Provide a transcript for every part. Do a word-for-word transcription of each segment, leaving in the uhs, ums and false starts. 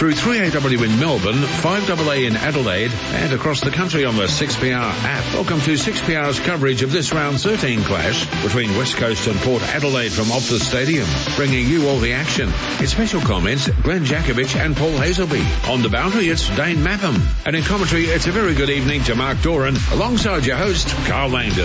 through three A W in Melbourne, five A A in Adelaide, and across the country on the six P R app. Welcome to six P R's coverage of this round thirteen clash between West Coast and Port Adelaide from off the stadium, bringing you all the action. In special comments, Glenn Jakovich and Paul Hazelby. On the boundary, it's Dane Matham. And in commentary, it's a very good evening to Mark Doran, alongside your host, Carl Langdon.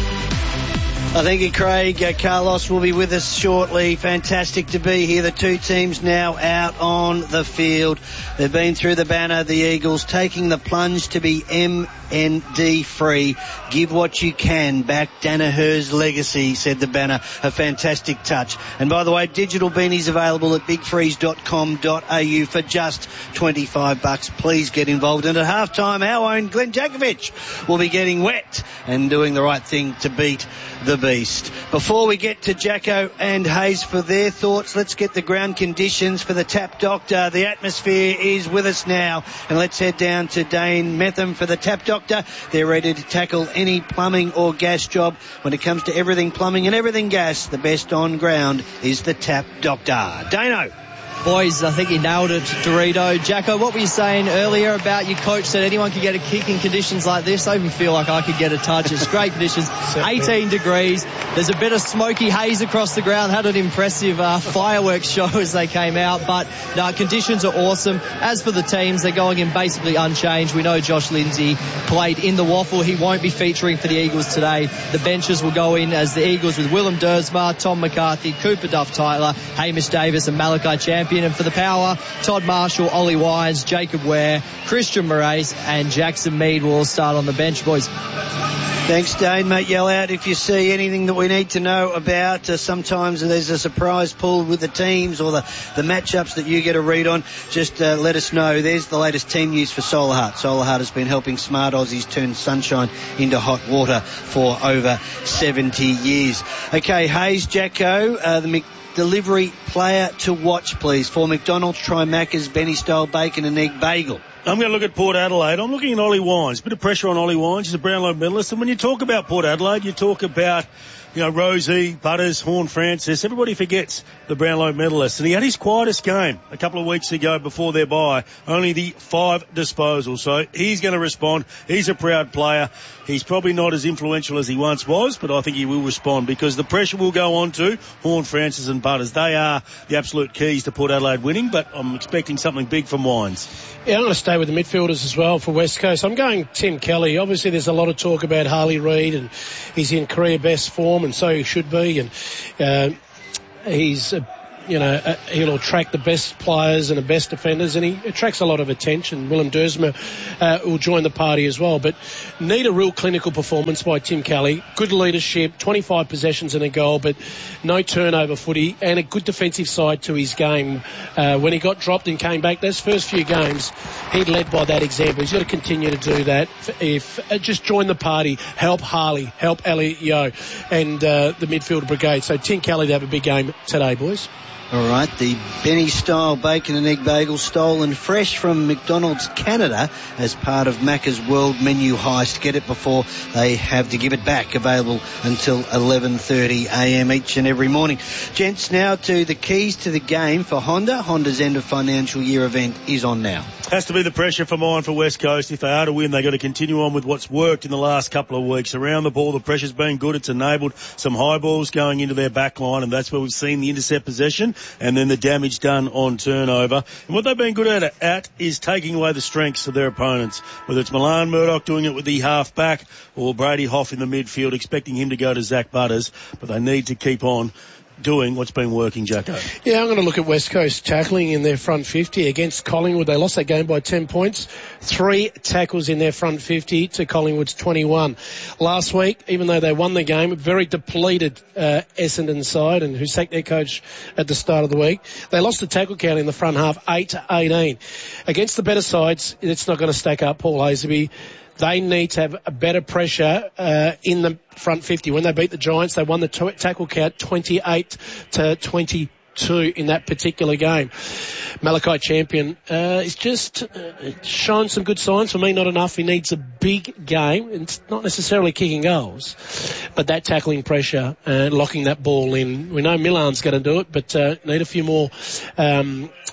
I thank you, Craig. Uh, Carlos will be with us shortly. Fantastic to be here. The two teams now out on the field. They've been through the banner, the Eagles, taking the plunge to be M N D free. Give what you can. Back Danaher's legacy, said the banner. A fantastic touch. And by the way, digital beanies available at big freeze dot com dot a u for just twenty-five bucks. Please get involved. And at halftime, our own Glenn Jakovich will be getting wet and doing the right thing to beat the beast. Before we get to Jacko and Hayes for their thoughts, let's get the ground conditions for the Tap Doctor. The atmosphere is with us now, and let's head down to Dane Matham for the Tap Doctor. They're ready to tackle any plumbing or gas job. When it comes to everything plumbing and everything gas, the best on ground is the Tap Doctor. Dano. Boys, I think you nailed it, Dorito. Jacko, what were you saying earlier about your coach said anyone could get a kick in conditions like this? I even feel like I could get a touch. It's great conditions. eighteen degrees. There's a bit of smoky haze across the ground. Had an impressive uh, fireworks show as they came out. But no, conditions are awesome. As for the teams, they're going in basically unchanged. We know Josh Lindsay played in the Waffle. He won't be featuring for the Eagles today. The benches will go in as the Eagles with Willem Dersma, Tom McCarthy, Cooper Duff-Tyler, Hamish Davis and Malachi Champion. And for the power, Todd Marshall, Ollie Wines, Jacob Ware, Christian Moraes and Jackson Mead will all start on the bench, boys. Thanks, Dane. Mate, yell out if you see anything that we need to know about. Uh, sometimes there's a surprise pull with the teams or the, the matchups that you get a read on. Just uh, let us know. There's the latest team news for Solar Heart. Solar Heart has been helping smart Aussies turn sunshine into hot water for over seventy years. Okay, Hayes, Jacko, uh, the Mc- delivery player to watch, please. For McDonald's, try Macca's Benny Style Bacon and Egg Bagel. I'm going to look at Port Adelaide. I'm looking at Ollie Wines. Bit of pressure on Ollie Wines. He's a Brownlow medalist. And when you talk about Port Adelaide, you talk about, you know, Rosie, Butters, Horn Francis. Everybody forgets the Brownlow medalist. And he had his quietest game a couple of weeks ago before their bye. Only the five disposals. So he's going to respond. He's a proud player. He's probably not as influential as he once was, but I think he will respond because the pressure will go on to Horn, Francis and Butters. They are the absolute keys to Port Adelaide winning, but I'm expecting something big from Wines. Yeah, I'm going to stay with the midfielders as well for West Coast. I'm going Tim Kelly. Obviously, there's a lot of talk about Harley Reid, and he's in career best form, and so he should be. And uh, he's, uh, you know, uh, he'll attract the best players and the best defenders, and he attracts a lot of attention. Willem Dersma uh, will join the party as well. But need a real clinical performance by Tim Kelly. Good leadership, twenty-five possessions and a goal, but no turnover footy, and a good defensive side to his game. Uh, when he got dropped and came back, those first few games, he led by that example. He's got to continue to do that. If uh, just join the party, help Harley, help Elliot Yeo, and uh, the midfielder brigade. So Tim Kelly to have a big game today, boys. All right, the Benny Style Bacon and Egg Bagel stolen fresh from McDonald's Canada as part of Macca's World Menu Heist. Get it before they have to give it back. Available until eleven thirty a.m. each and every morning. Gents, now to the keys to the game for Honda. Honda's end of financial year event is on now. Has to be the pressure for mine for West Coast. If they are to win, they've got to continue on with what's worked in the last couple of weeks. Around the ball, the pressure's been good. It's enabled some high balls going into their back line, and that's where we've seen the intercept possession and then the damage done on turnover. And what they've been good at, at is taking away the strengths of their opponents, whether it's Milan Murdoch doing it with the half-back or Brady Hoff in the midfield, expecting him to go to Zach Butters. But they need to keep on doing what's been working, Jacko. Yeah, I'm going to look at West Coast tackling in their front fifty against Collingwood. They lost that game by ten points. Three tackles in their front fifty to Collingwood's twenty-one. Last week, even though they won the game, a very depleted uh, Essendon side, and who sacked their coach at the start of the week, they lost the tackle count in the front half, eight to eighteen. Against the better sides, it's not going to stack up, Paul Hazelby. They need to have a better pressure uh, in the front fifty. When they beat the Giants, they won the t- tackle count twenty-eight to twenty-two in that particular game. Malachi Champion uh, is just uh, shown some good signs. For me, not enough. He needs a big game. It's not necessarily kicking goals, but that tackling pressure, uh, locking that ball in. We know Milan's going to do it, but uh, need a few more um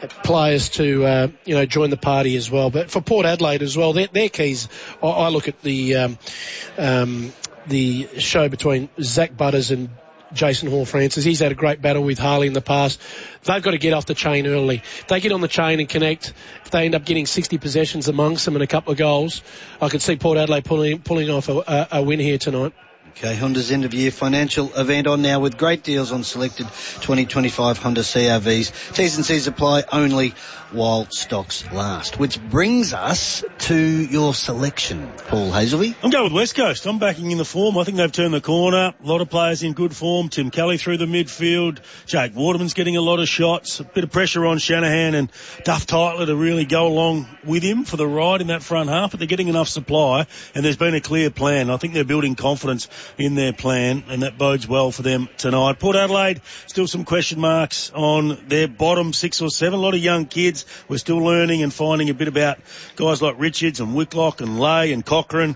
players to, uh, you know, join the party as well. But for Port Adelaide as well, their, their keys, I, I look at the, um, um, the show between Zach Butters and Jason Hall-Francis. He's had a great battle with Harley in the past. They've got to get off the chain early. If they get on the chain and connect, if they end up getting sixty possessions amongst them and a couple of goals, I could see Port Adelaide pulling, pulling off a, a, a win here tonight. Okay, Honda's end of year financial event on now with great deals on selected twenty twenty-five Honda C R Vs. T's and C's apply only while stocks last. Which brings us to your selection, Paul Hazelby. I'm going with West Coast. I'm backing in the form. I think they've turned the corner. A lot of players in good form. Tim Kelly through the midfield. Jake Waterman's getting a lot of shots. A bit of pressure on Shanahan and Duff Tytler to really go along with him for the ride in that front half. But they're getting enough supply, and there's been a clear plan. I think they're building confidence in their plan, and that bodes well for them tonight. Port Adelaide, still some question marks on their bottom six or seven. A lot of young kids. We're still learning and finding a bit about guys like Richards and Whitlock and Lay and Cochrane,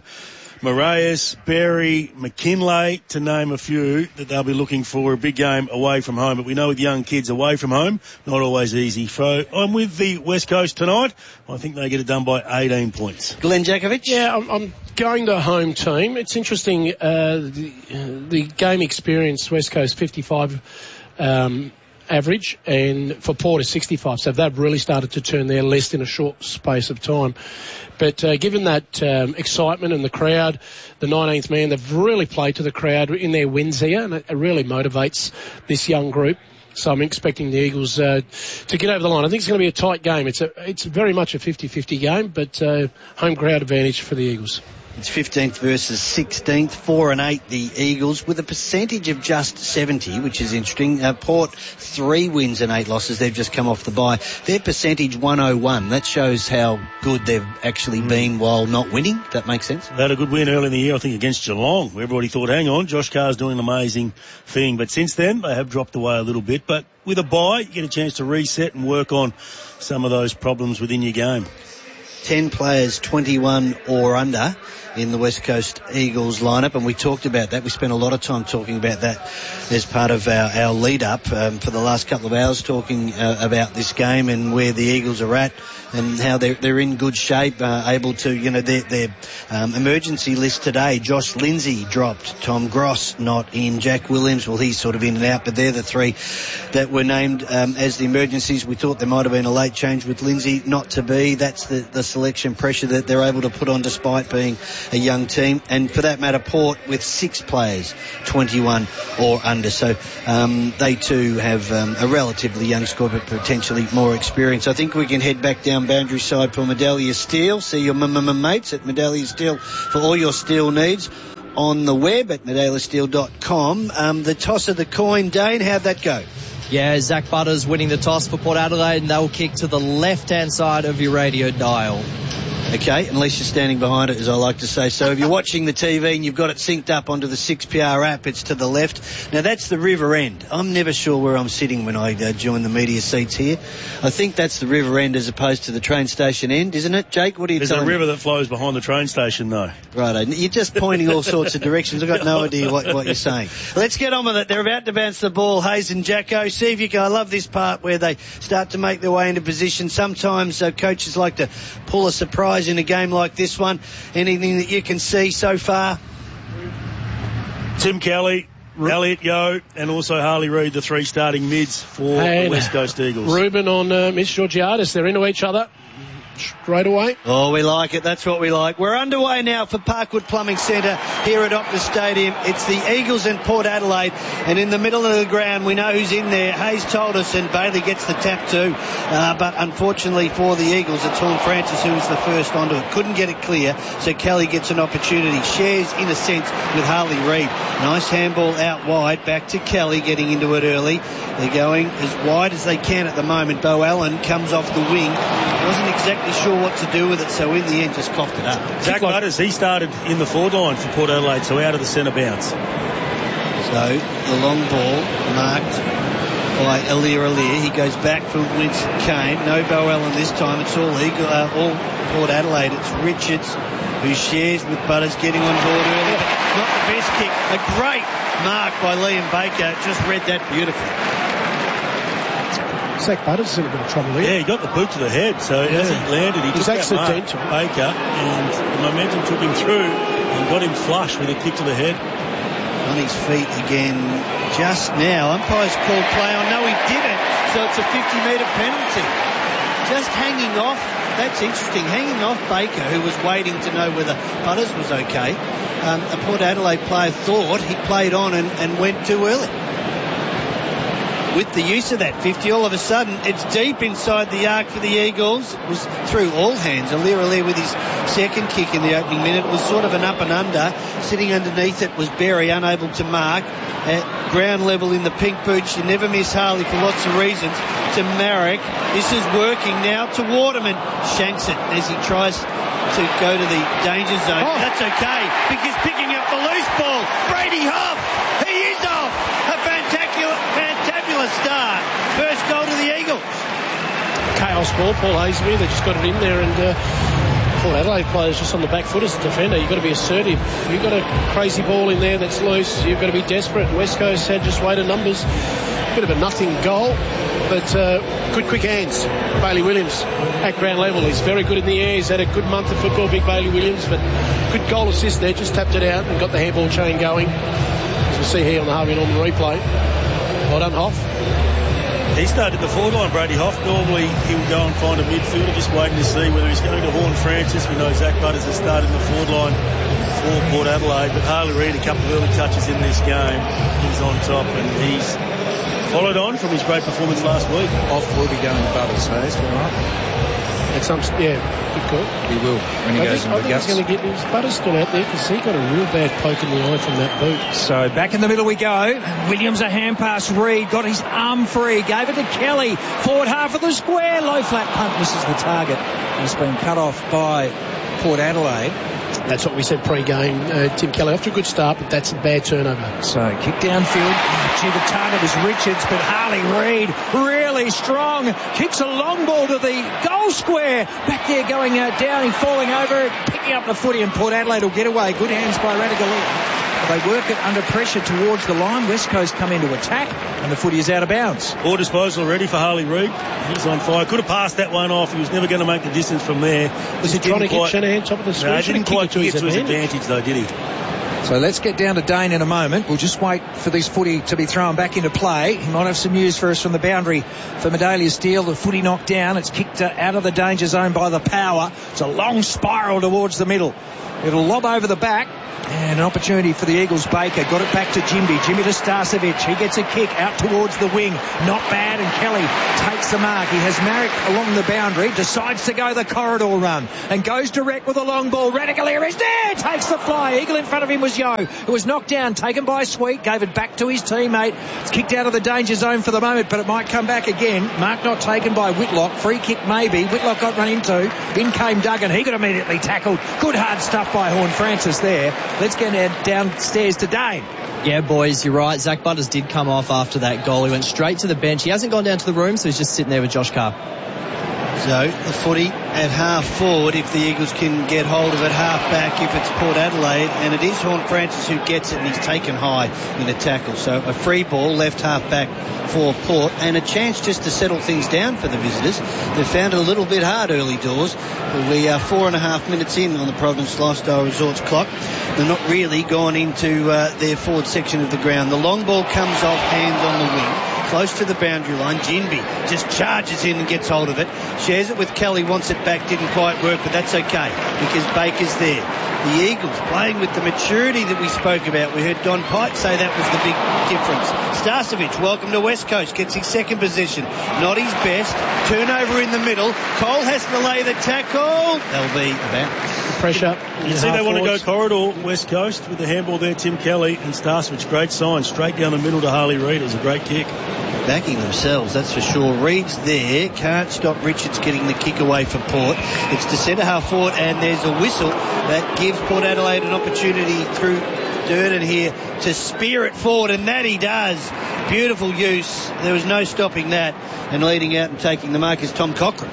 Moraes, Berry, McKinlay, to name a few, that they'll be looking for a big game away from home. But we know with young kids away from home, not always easy. So I'm with the West Coast tonight. I think they get it done by eighteen points. Glenn Jakovic? Yeah, I'm, I'm going to home team. It's interesting, uh, the, the game experience, West Coast fifty-five um, average, and for Port is sixty-five. So they've really started to turn their list in a short space of time. But uh, given that um, excitement and the crowd, the nineteenth man, they've really played to the crowd in their wins here, and it, it really motivates this young group. So I'm expecting the Eagles uh, to get over the line. I think it's going to be a tight game. It's a, it's very much a fifty-fifty game, but uh, home crowd advantage for the Eagles. It's fifteenth versus sixteenth, four and eight the Eagles, with a percentage of just seventy, which is interesting. Uh, Port, three wins and eight losses. They've just come off the bye. Their percentage one oh one. That shows how good they've actually been while not winning. That makes sense. They had a good win early in the year, I think, against Geelong. Everybody thought, hang on, Josh Carr's doing an amazing thing. But since then, they have dropped away a little bit. But with a bye, you get a chance to reset and work on some of those problems within your game. ten players, twenty-one or under in the West Coast Eagles lineup, and we talked about that. We spent a lot of time talking about that as part of our, our lead-up um, for the last couple of hours, talking uh, about this game and where the Eagles are at and how they're, they're in good shape, uh, able to, you know, their, their um, emergency list today. Josh Lindsay dropped, Tom Gross not in, Jack Williams, well, he's sort of in and out, but they're the three that were named um, as the emergencies. We thought there might have been a late change with Lindsay, not to be. That's the, the selection pressure that they're able to put on despite being a young team. And for that matter, Port with six players, twenty-one or under. So um, they too have um, a relatively young squad, but potentially more experience. I think we can head back down boundary side for Medallia Steel. See your mates at Medallia Steel for all your steel needs on the web at medallia steel dot com. Um, the toss of the coin, Dane, how'd that go? Yeah, Zach Butters winning the toss for Port Adelaide, and they'll kick to the left-hand side of your radio dial. Okay, unless you're standing behind it, as I like to say. So if you're watching the T V and you've got it synced up onto the six P R app, it's to the left. Now, that's the river end. I'm never sure where I'm sitting when I uh, join the media seats here. I think that's the river end as opposed to the train station end, isn't it, Jake? What are you There's telling a river me? that flows behind the train station, though. Right, you're just pointing all sorts of directions. I've got no idea what, what you're saying. Let's get on with it. They're about to bounce the ball, Hayes and Jacko. See if you can. I love this part where they start to make their way into position. Sometimes uh, coaches like to pull a surprise in a game like this one. Anything that you can see so far? Tim Kelly, R- Elliot Yeo, and also Harley Reid, the three starting mids for and the West Coast Eagles. Ruben on uh, Miss Georgiadis. They're into each other straight away. Oh, we like it. That's what we like. We're underway now for Parkwood Plumbing Centre here at Optus Stadium. It's the Eagles and Port Adelaide, and in the middle of the ground we know who's in there. Hayes told us, and Bailey gets the tap too. Uh, but unfortunately for the Eagles, it's Horne-Francis who was the first onto it. Couldn't get it clear, so Kelly gets an opportunity. Shares, in a sense, with Harley Reid. Nice handball out wide, back to Kelly, getting into it early. They're going as wide as they can at the moment. Bo Allen comes off the wing. Wasn't exactly sure what to do with it, so in the end just coughed it up. Zach Butters, he started in the forward line for Port Adelaide, so out of the centre bounce. So the long ball marked by Alir Alir. He goes back from whence it came. No Bo Allen this time. It's all Eagle, uh, all Port Adelaide. It's Richards who shares with Butters, getting on board early. But not the best kick. A great mark by Liam Baker. Just read that beautifully. Zach Butters in a bit of trouble here. Yeah, he got the boot to the head, so yeah. as he landed, he It's took that mark, accidental. Baker, and the momentum took him through and got him flush with a kick to the head. On his feet again just now. Umpire's called play on. No, he didn't. So it's a fifty metre penalty. Just hanging off. That's interesting. Hanging off Baker, who was waiting to know whether Butters was okay. Um, a Port Adelaide player thought he played on and, and went too early. With the use of that fifty, all of a sudden, it's deep inside the arc for the Eagles. It was through all hands. Alira with his second kick in the opening minute. It was sort of an up and under. Sitting underneath it was Berry, unable to mark. At ground level in the pink boots, you never miss Harley for lots of reasons. To Marek. This is working now to Waterman. Shanks it as he tries to go to the danger zone. Oh. That's okay, because picking up the loose ball, Brady Hough. He is off. A fantacular, fantabulous start. First goal to the Eagles. Chaos ball, Paul Hasleby. They just got it in there, and uh, Port Adelaide players just on the back foot as a defender. You've got to be assertive. You've got a crazy ball in there that's loose. You've got to be desperate. West Coast had just weighted numbers. Bit of a nothing goal, but uh, good quick hands. Bailey Williams at ground level. He's very good in the air. He's had a good month of football, big Bailey Williams, but good goal assist there. Just tapped it out and got the handball chain going. As we see here on the Harvey Norman replay. Well done, Hoff. He started the forward line, Brady Hough. Normally he would go and find a midfielder, just waiting to see whether he's going to Horn Francis. We know Zach Butters has started the forward line for Port Adelaide, but Harley Reid, a couple of early touches in this game. He's on top, and he's followed on from his great performance last week. Off will be going to Butters, Hayes, right? At some, yeah, good call. He will when he I goes think, into I the think guts. he's going to get his Butters still out there because he got a real bad poke in the eye from that boot. So back in the middle we go. Williams a hand pass. Reid got his arm free. Gave it to Kelly. Forward half of the square. Low flat punt misses the target. It's been cut off by Port Adelaide. That's what we said pre-game. Uh, Tim Kelly off to a good start, but that's a bad turnover. So kick downfield. Gee, the target was Richards, but Harley Reid really strong. Kicks a long ball to the goal square. Back there going uh, down, falling over, picking up the footy, and Port Adelaide will get away. Good hands by Radical. They work it under pressure towards the line. West Coast come into attack, and the footy is out of bounds. Ball disposal ready for Harley Reid. He's on fire. Could have passed that one off. He was never going to make the distance from there. Was he trying to get Shanahan top of the screen? No, he didn't quite to get his to his advantage. advantage, though, did he? So let's get down to Dane in a moment. We'll just wait for this footy to be thrown back into play. He might have some news for us from the boundary for Medallia Steele. The footy knocked down. It's kicked uh, out of the danger zone by the power. It's a long spiral towards the middle. It'll lob over the back. And an opportunity for the Eagles. Baker got it back to Jimby. Jimmy to Starcevic. He gets a kick out towards the wing. Not bad. And Kelly takes the mark. He has Marek along the boundary. Decides to go the corridor run. And goes direct with a long ball. Radicalier is there. Takes the fly. Eagle in front of him was Yo. It was knocked down. Taken by Sweet. Gave it back to his teammate. It's kicked out of the danger zone for the moment, but it might come back again. Mark not taken by Whitlock. Free kick maybe. Whitlock got run into. In came Duggan. He got immediately tackled. Good hard stuff by Horn Francis there. Let's get downstairs to Dane. Yeah, boys, you're right. Zach Butters did come off after that goal. He went straight to the bench. He hasn't gone down to the room, so he's just sitting there with Josh Carr. So the footy at half forward if the Eagles can get hold of it, half back if it's Port Adelaide, and it is Horn Francis who gets it, and he's taken high in a tackle. So a free ball left half back for Port, and a chance just to settle things down for the visitors. They found it a little bit hard early doors. We are four and a half minutes in on the Providence Lifestyle Resorts clock. They're not really gone into uh, their forward section of the ground. The long ball comes off hands on the wing, close to the boundary line. Jinby just charges in and gets hold of it. Shares it with Kelly, wants it back, didn't quite work, but that's okay because Baker's there. The Eagles playing with the maturity that we spoke about. We heard Don Pike say that was the big difference. Starcevic, welcome to West Coast, gets his second position. Not his best. Turnover in the middle. Cole has to lay the tackle. They'll be about Pressure. You see they want to go corridor West Coast with the handball there. Tim Kelly and Starcevic. Great sign. Straight down the middle to Harley Reid. It was a great kick. Backing themselves, that's for sure. Reid's there. Can't stop Richards getting the kick away for Port. It's to centre half forward, and there's a whistle that gives Port Adelaide an opportunity through Durden here to spear it forward, and that he does. Beautiful use. There was no stopping that. And leading out and taking the mark is Tom Cochrane.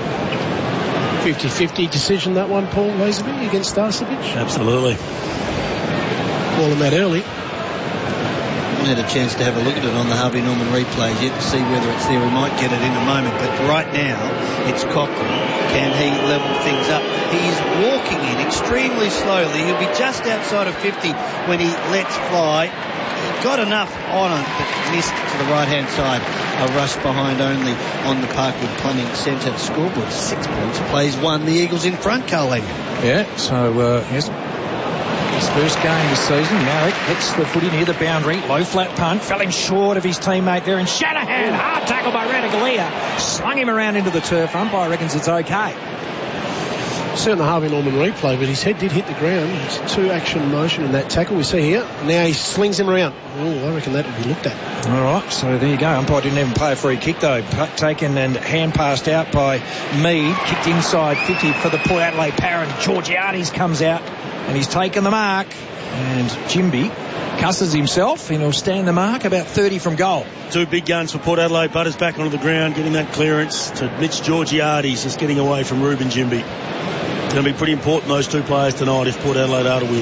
fifty-fifty decision, that one, Paul Lazenby against Starcevic. Absolutely. Calling that early. haven't had a chance to have a look at it on the Harvey Norman replays yet to see whether it's there. We might get it in a moment, but right now it's Cochrane. Can he level things up? He is walking in extremely slowly. He'll be just outside of fifty when he lets fly. Got enough on it, but missed to the right-hand side. A rush behind only on the Parkwood Plumbing Centre scoreboard. Six points. Plays one. The Eagles in front, Carl. Yeah, so uh, yes. His first game this season. Marrick hits the footy near the boundary. Low flat punt. Fell in short of his teammate there. And Shanahan, hard tackle by Ratugolea. Slung him around into the turf. Umpire reckons it's okay. See on the Harvey Norman replay, but his head did hit the ground. It's two action motion in that tackle we see here. Now he slings him around. Oh, I reckon that will be looked at. All right, so there you go. Umpire didn't even play a free kick though. P- taken and hand passed out by Mead. Kicked inside fifty for the Port Adelaide Parent. Georgiades comes out and he's taken the mark. And Jimby cusses himself and he'll stand the mark about thirty from goal. Two big guns for Port Adelaide. Butters back onto the ground, getting that clearance to Mitch Georgiades, just getting away from Ruben Jimby. It's going to be pretty important, those two players tonight, if Port Adelaide are to win.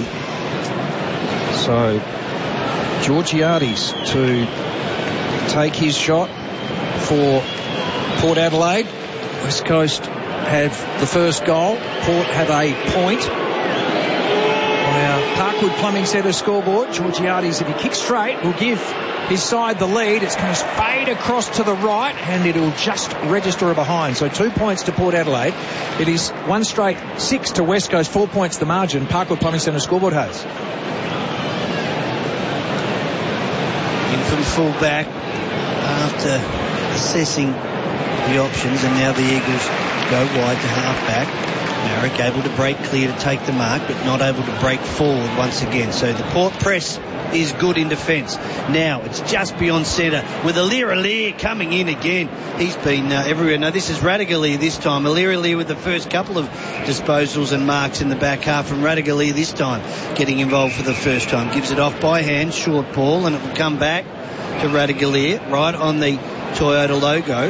So Georgiades to take his shot for Port Adelaide. West Coast have the first goal. Port have a point. On our Parkwood Plumbing Centre scoreboard, Georgiades, if he kicks straight, will give his side the lead. It's going to fade across to the right and it'll just register a behind. So two points to Port Adelaide. It is one straight six to West Coast, four points the margin. Parkwood Plumbing Centre scoreboard has. In from full back after assessing the options, and now the Eagles go wide to half back. Marrick able to break clear to take the mark, but not able to break forward once again. So the Port press is good in defence. Now it's just beyond centre with Alira Lear coming in again. He's been uh, everywhere. Now this is Ratugolea this time. Alira Lear with the first couple of disposals and marks in the back half from Ratugolea this time, getting involved for the first time. Gives it off by hand, short ball, and it will come back to Ratugolea right on the Toyota logo.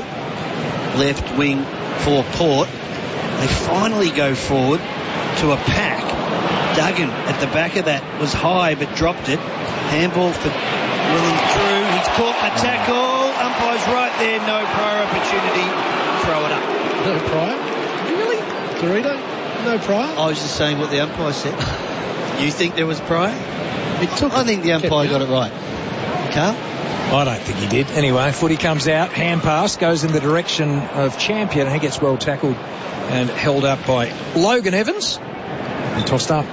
Left wing for Port. They finally go forward to a pack. Duggan at the back of that was high but dropped it. Handball for Willem Drew. He's caught the tackle. Umpire's right there. No prior opportunity. Throw it up. No prior? Really? Dorito? No prior? I was just saying what the umpire said. You think there was prior? It took I think the umpire got it right. Carl? I don't think he did. Anyway, footy comes out. Hand pass goes in the direction of Champion. He gets well tackled and held up by Logan Evans. And tossed up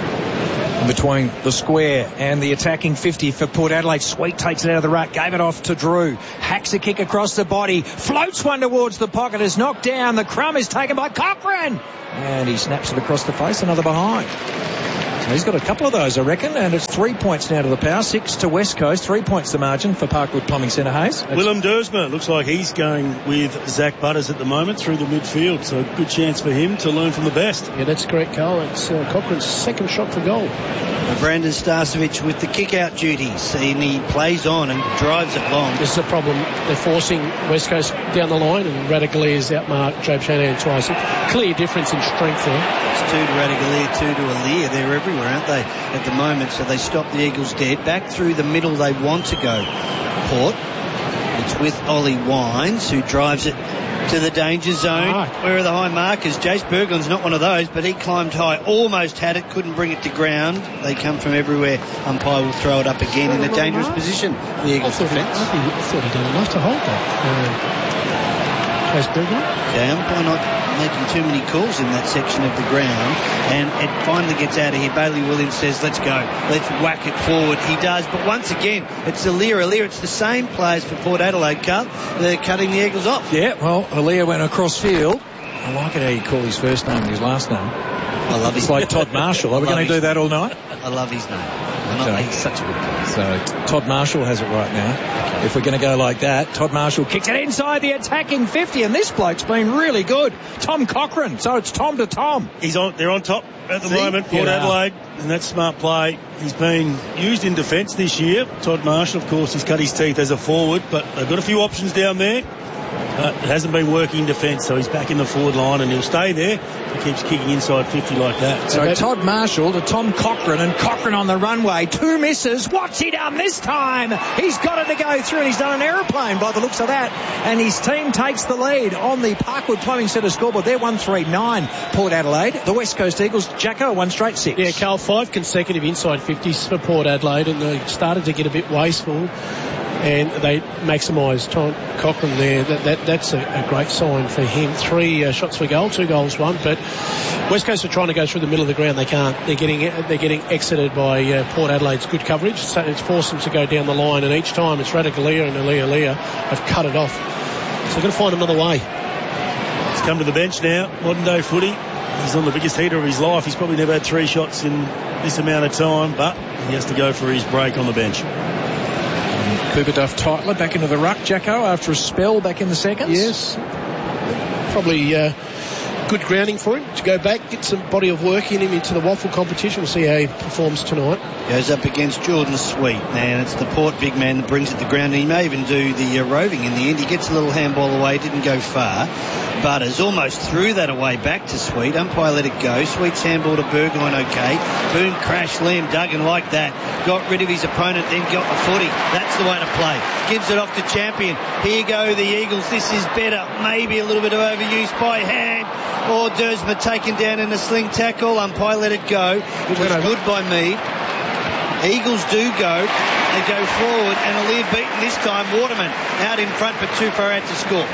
between the square and the attacking fifty for Port Adelaide. Sweet takes it out of the ruck, gave it off to Drew. Hacks a kick across the body, floats one towards the pocket, is knocked down. The crumb is taken by Cochrane. And he snaps it across the face, another behind. So he's got a couple of those, I reckon, and it's three points now to the Power, six to West Coast, three points the margin for Parkwood Plumbing Centre, Hayes. That's Willem Dersma looks like he's going with Zach Butters at the moment through the midfield, so good chance for him to learn from the best. Yeah, that's correct, Carl. It's uh, Cochrane's second shot for goal. Brandon Starcevic with the kick-out duties, and he plays on and drives it long. This is a problem. They're forcing West Coast down the line, and Ratugolea outmarked Jobe Shanahan twice. A clear difference in strength there. It's two to Ratugolea, two to Aliyah. They're everywhere, aren't they, at the moment? So they stop the Eagles dead. Back through the middle they want to go. Port. It's with Ollie Wines, who drives it to the danger zone. Mark. Where are the high markers? Jace Berglund's not one of those, but he climbed high, almost had it, couldn't bring it to ground. They come from everywhere. Umpire will throw it up again in a dangerous position. The Eagles defence. I thought he'd done enough to hold that. Uh, Jace Berglund. Okay, umpire not making too many calls in that section of the ground, and it finally gets out of here. Bailey Williams says, let's go, let's whack it forward. He does, but once again, it's Aliyah. Aliyah, it's the same players for Port Adelaide, Carl. They're cutting the Eagles off. Yeah, well, Aliyah went across field. I like it how you call his first name and his last name. I love his It's like Todd Marshall. Are we going to do that all night? I love his name. I So- know, he's such a good player. So Todd Marshall has it right now. If we're going to go like that, Todd Marshall kicks it inside the attacking fifty, and this bloke's been really good. Tom Cochrane. So it's Tom to Tom. He's on. They're on top at the See? moment, Port Yeah. Adelaide, and that's smart play. He's been used in defence this year. Todd Marshall, of course, he's cut his teeth as a forward, but they've got a few options down there. Uh, it hasn't been working defence, so he's back in the forward line and he'll stay there. He keeps kicking inside fifty like that. So Todd Marshall to Tom Cochrane, and Cochrane on the runway. Two misses. What's he done this time? He's got it to go through, and he's done an aeroplane by the looks of that. And his team takes the lead on the Parkwood Plumbing Centre scoreboard. They're one three nine, Port Adelaide. The West Coast Eagles, Jacko, one straight six. Yeah, Carl, five consecutive inside fifties for Port Adelaide, and they started to get a bit wasteful. And they maximised Tom Cochrane there. That, that That's a, a great sign for him. Three uh, shots for goal, two goals, one. But West Coast are trying to go through the middle of the ground. They can't. They're getting they're getting exited by uh, Port Adelaide's good coverage. So it's forced them to go down the line. And each time it's Radigalia and Alia have cut it off. So they've got to find another way. He's come to the bench now. Modern day footy. He's on the biggest heater of his life. He's probably never had three shots in this amount of time, but he has to go for his break on the bench. Cooper Duff Tytler back into the ruck, Jacko, after a spell back in the seconds. Yes. Probably uh, good grounding for him to go back, get some body of work in him into the waffle competition. We'll see how he performs tonight. Goes up against Jordan Sweet. And it's the Port big man that brings it to ground. He may even do the uh, roving in the end. He gets a little handball away, didn't go far. Butters almost threw that away back to Sweet. Umpire let it go. Sweet's handball to Burgoyne, okay. Boom, crash, Liam Duggan like that. Got rid of his opponent, then got the footy. That's the way to play. Gives it off to Champion. Here go the Eagles. This is better. Maybe a little bit of overuse by hand. Or Dersma taken down in a sling tackle. Umpire let it go. It was good by Mead. Eagles do go. They go forward, and Alia beaten this time. Waterman out in front, but too far out to score.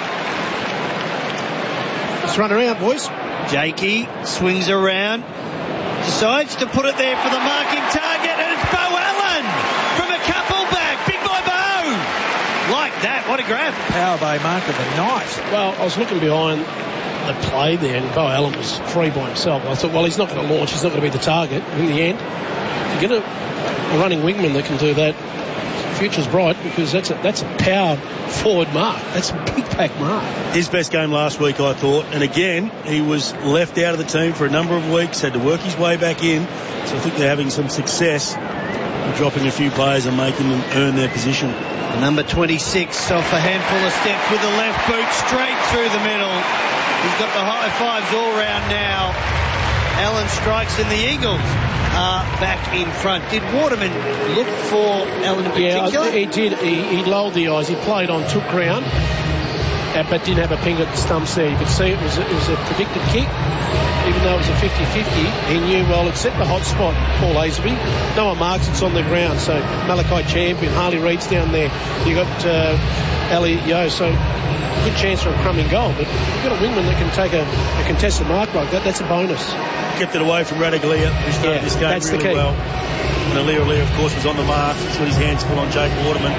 Let's run around, boys. Jakey swings around, decides to put it there for the marking target, and it's Bo Allen from a couple back. Big boy Bo. Like that. What a grab. Power Bay mark of the night. Well, I was looking behind the play there, and Bo Allen was free by himself. I thought, well, he's not going to launch. He's not going to be the target in the end. You get a, a running wingman that can do that. Future's bright, because that's a, that's a power forward mark. That's a big pack mark. His best game last week, I thought. And again, he was left out of the team for a number of weeks, had to work his way back in. So I think they're having some success in dropping a few players and making them earn their position. Number twenty-six off a handful of steps with the left boot straight through the middle. He's got the high fives all round now. Allen strikes, and the Eagles are back in front. Did Waterman look for Allen in particular? Yeah, he did. He, he lulled the eyes. He played on, took ground, but didn't have a ping at the stumps there. You could see it was, it was a predicted kick. Even though it was a fifty-fifty, he knew, well, it's set the hot spot, Paul Hasleby. No one marks, it's on the ground. So Malachi Champion, Harley Reid's down there. You got uh, Ali Yo, so good chance for a crumbing goal. But you've got a wingman that can take a, a contested mark like that. That's a bonus. Kept it away from Radigalia, who started Yeah, this game that's the really key. well. And Alia Alia, of course, was on the mark. He's got his hands full on Jake Waterman.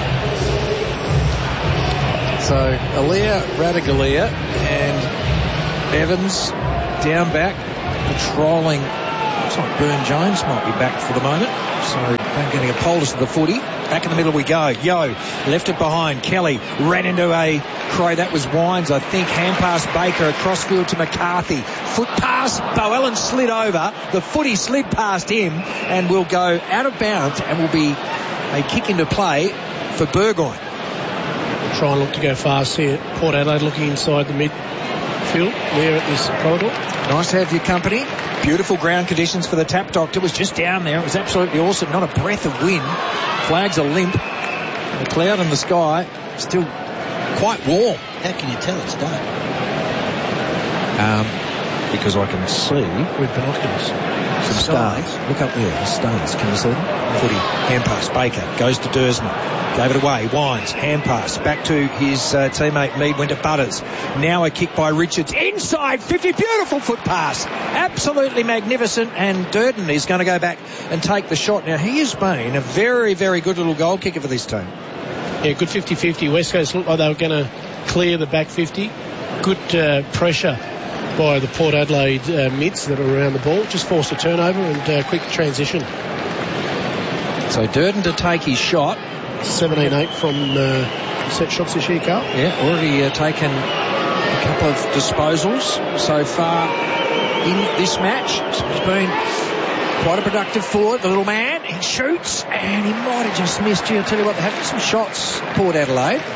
So Alia, Radigalia, and Evans down back, patrolling. Looks like Burn Jones might be back for the moment. So I'm getting a poultice of the footy. Back in the middle we go. Yo, left it behind. Kelly ran into a crow. That was Wines, I think. Hand pass Baker across field to McCarthy. Foot pass. Bowen slid over. The footy slid past him and will go out of bounds and will be a kick into play for Burgoyne. We'll try and look to go fast here. Port Adelaide looking inside the midfield there at this corridor. Nice to have your company. Beautiful ground conditions for the Tap Doctor. It was just down there. It was absolutely awesome. Not a breath of wind. Flags are limp. The cloud in the sky still quite warm. How can you tell it's dark? Um, because I can see With binoculars. some stars. Look up there, the stars. Can you see them? Footy. Hand pass. Baker goes to Dersma. Gave it away. Wines. Hand pass. Back to his uh, teammate Mead. Went to Butters. Now a kick by Richards. Inside fifty. Beautiful foot pass. Absolutely magnificent. And Durden is going to go back and take the shot. Now he has been a very, very good little goal kicker for this team. Yeah, good fifty-fifty. West Coast looked like they were going to clear the back fifty. Good uh, pressure by the Port Adelaide uh, mids that are around the ball. Just forced a turnover and uh, quick transition. So Durden to take his shot. seventeen eight from uh, set shots this year, Carl. Yeah, already uh, taken a couple of disposals so far in this match. So he's been quite a productive forward, the little man. He shoots, and he might have just missed you. I'll tell you what, they have some shots, Port Adelaide.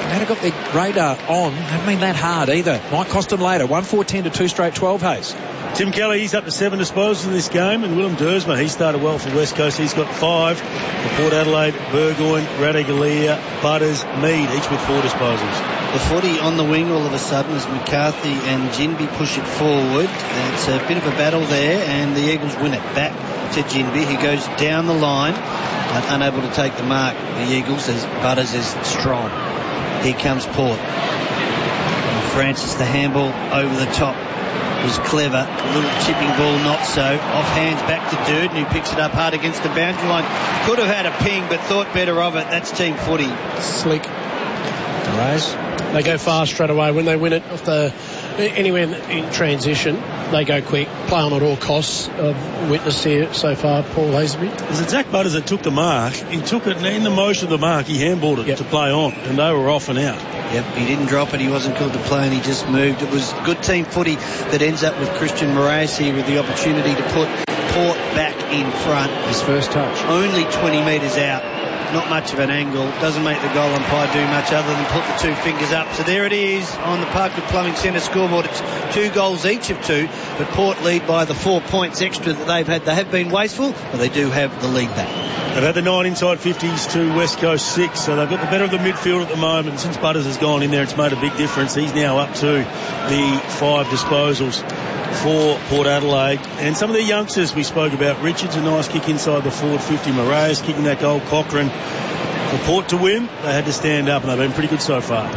They've got their radar on. Haven't been that hard either. Might cost them later. one fourteen to two straight twelve, Hayes. Tim Kelly, he's up to seven disposals in this game, and Willem Dersma, he started well for West Coast. He's got five for Port Adelaide, Burgoyne, Radaglia, Butters, Mead, each with four disposals. The footy on the wing all of a sudden as McCarthy and Ginbey push it forward. It's a bit of a battle there, and the Eagles win it back to Ginbey. He goes down the line, but unable to take the mark. The Eagles, as Butters is strong. Here comes Port. And Francis, the handball over the top, was clever. A little chipping ball, not so. Off hands back to Durden, who picks it up hard against the boundary line. Could have had a ping, but thought better of it. That's team footy. Slick. Raise. They go fast straight away. When they win it off the anywhere in, in transition, they go quick. Play on at all costs. I've witnessed here so far, Paul Hazelby. Is it Zach Butters that took the mark? He took it, and in the motion of the mark, he handballed it yep. to play on, and they were off and out. Yep, he didn't drop it. He wasn't called to play, and he just moved. It was good team footy that ends up with Christian Moraes here with the opportunity to put Port back in front. His first touch. Only twenty metres out. Not much of an angle. Doesn't make the goal umpire do much other than put the two fingers up. So there it is on the Parkwood Plumbing Centre scoreboard. It's two goals each of two, but Port lead by the four points extra that they've had. They have been wasteful, but they do have the lead back. They've had the nine inside fifties to West Coast six, so they've got the better of the midfield at the moment. Since Butters has gone in there, it's made a big difference. He's now up to the five disposals for Port Adelaide. And some of the youngsters we spoke about, Richards, a nice kick inside the forward fifty. Moraes kicking that goal. Cochrane. For Port to win, they had to stand up, and they've been pretty good so far.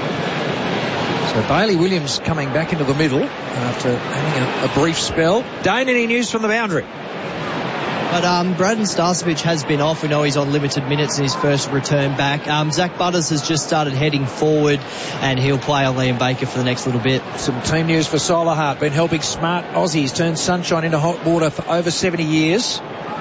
So Bailey Williams coming back into the middle after having a, a brief spell. Dane, any news from the boundary? But um, Braden Starcevic has been off. We know he's on limited minutes in his first return back. Um, Zach Butters has just started heading forward, and he'll play on Liam Baker for the next little bit. Some team news for Solahart. Been helping smart Aussies turn sunshine into hot water for over seventy years.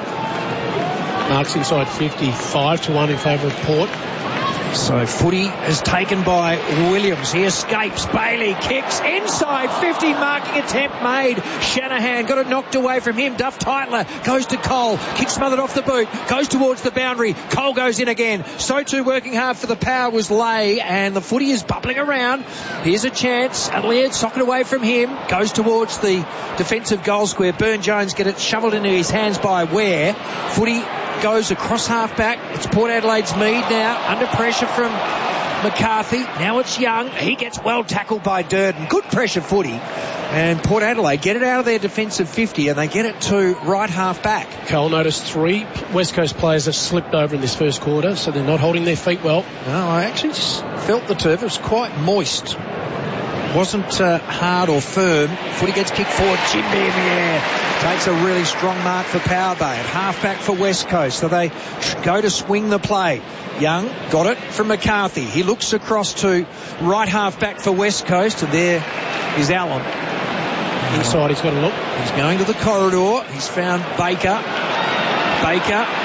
Marks inside fifty, five to one in favour of Port. So footy is taken by Williams. He escapes. Bailey kicks inside fifty. Marking attempt made. Shanahan got it knocked away from him. Duff Tytler goes to Cole. Kick smothered off the boot. Goes towards the boundary. Cole goes in again. So too working hard for the power was Lay. And the footy is bubbling around. Here's a chance. Adelaide sock it away from him. Goes towards the defensive goal square. Burne-Jones get it shoveled into his hands by Ware. Footy goes across half back. It's Port Adelaide's Mead now, under pressure from McCarthy. Now it's Young. He gets well tackled by Durden. Good pressure footy. And Port Adelaide get it out of their defensive fifty, and they get it to right half back. Cole noticed three West Coast players have slipped over in this first quarter, so they're not holding their feet well. No, I actually just felt the turf. It was quite moist. Wasn't uh, hard or firm. Footy gets kicked forward. Ginbey in the air. Takes a really strong mark for Power Bay. At half back for West Coast. So they go to swing the play. Young got it from McCarthy. He looks across to right half back for West Coast. And there is Allen. Inside he's got a look. He's going to the corridor. He's found Baker. Baker